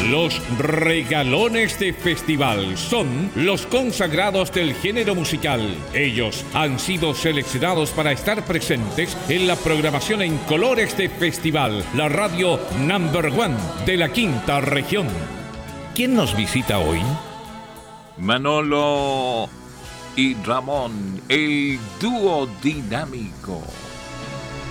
Los regalones de festival son los consagrados del género musical. Ellos han sido seleccionados para estar presentes en la programación en colores de festival, la radio #1 de la quinta región. ¿Quién nos visita hoy? Manolo y Ramón, el dúo dinámico.